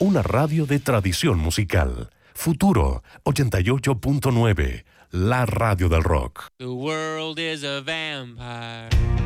una radio de tradición musical. Futuro 88.9, la radio del rock. The world is a vampire.